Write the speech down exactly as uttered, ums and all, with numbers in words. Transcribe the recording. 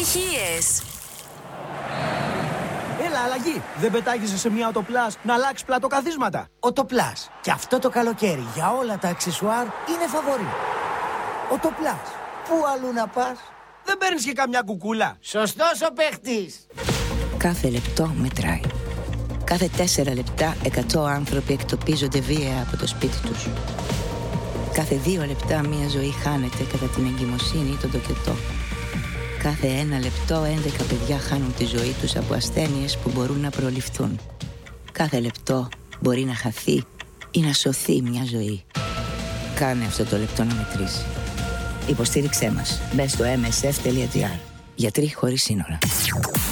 επιτυχίες. Έλα, αλλαγή. Δεν πετάγεσαι σε μια Οτοπλάς να αλλάξει πλατοκαθίσματα? Οτοπλάς. Και αυτό το καλοκαίρι για όλα τα αξεσουάρ είναι φαβορί. Οτοπλάς. Πού αλλού να πας? Δεν παίρνεις και καμιά κουκούλα? Σωστός ο παίχτης. Κάθε λεπτό μετράει. Κάθε τέσσερα λεπτά εκατό άνθρωποι εκτοπίζονται βία από το σπίτι τους. Κάθε δύο λεπτά μία ζωή χάνεται κατά την εγκυμοσύνη ή τον τοκετό. Κάθε ένα λεπτό έντεκα παιδιά χάνουν τη ζωή τους από ασθένειες που μπορούν να προληφθούν. Κάθε λεπτό μπορεί να χαθεί ή να σωθεί μια ζωή. Κάνε αυτό το λεπτό να μετρήσει. Υποστήριξέ μας. Μπες στο εμ ες εφ τελεία τζι άρ. Γιατροί χωρίς σύνορα.